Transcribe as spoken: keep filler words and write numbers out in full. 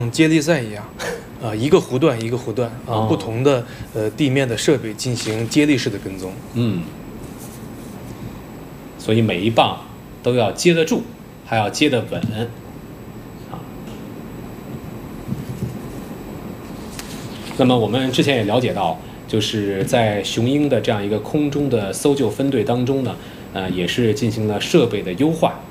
接力赛一样，啊、一个弧段一个弧段啊、 哦不同的呃地面的设备进行接力式的跟踪。 嗯，所以每一棒都要接得住，还要接得稳啊。那么我们之前也了解到，就是在雄鹰的这样一个空中的搜救分队当中呢，呃，也是进行了设备的优化